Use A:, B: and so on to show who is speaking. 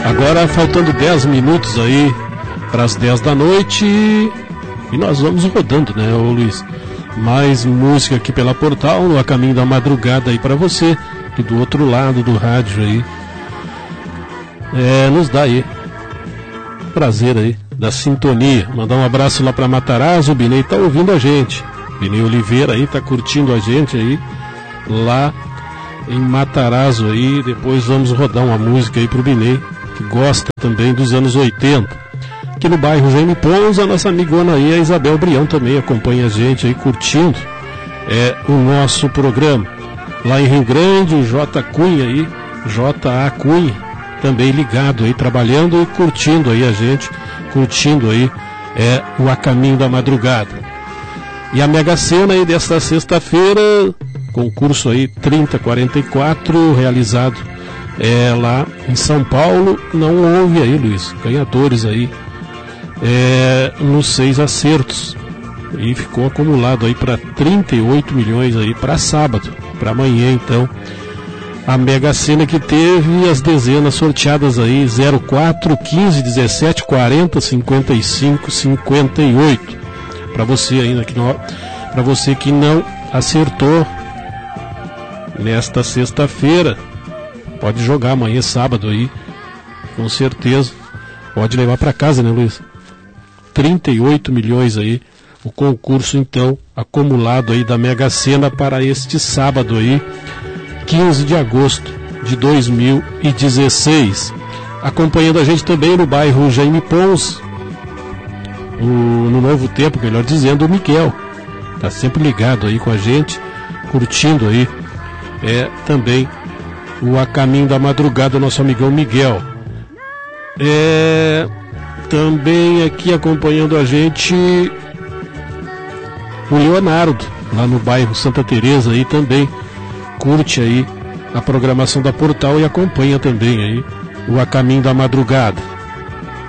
A: Agora faltando 10 minutos aí para as 10 da noite e nós vamos rodando, né, ô Luiz? Mais música aqui pela Portal, no A Caminho da Madrugada aí para você, que do outro lado do rádio aí. Nos dá aí prazer aí da sintonia. Mandar um abraço lá para Matarazzo, o Binei tá ouvindo a gente. Binei Oliveira aí tá curtindo a gente aí lá em Matarazzo aí. Depois vamos rodar uma música aí pro Binei, que gosta também dos anos 80. Aqui no bairro Jaime Pons, a nossa amigona aí, a Isabel Brião, também acompanha a gente aí, curtindo o nosso programa. Lá em Rio Grande, o J. Cunha aí, J.A. Cunha, também ligado aí, trabalhando e curtindo aí a gente, curtindo aí o A Caminho da Madrugada. E a Mega Sena aí desta sexta-feira, concurso aí 3044, realizado lá em São Paulo. Não houve aí, Luiz, ganhadores aí nos 6 acertos, e ficou acumulado aí para 38 milhões aí para sábado, para amanhã. Então a Mega Sena, que teve as dezenas sorteadas aí 04, 15, 17, 40, 55, 58. Para você ainda para você que não acertou nesta sexta-feira, pode jogar amanhã, sábado aí, com certeza pode levar para casa, né, Luiz? 38 milhões aí, o concurso então acumulado aí da Mega Sena para este sábado aí, 15 de agosto de 2016. Acompanhando a gente também no bairro Jaime Pons, no Novo Tempo, melhor dizendo, o Miguel. Tá sempre ligado aí com a gente, curtindo aí também o A Caminho da Madrugada, nosso amigão Miguel. Também aqui acompanhando a gente o Leonardo, lá no bairro Santa Teresa aí, também curte aí a programação da Portal e acompanha também aí o A Caminho da Madrugada.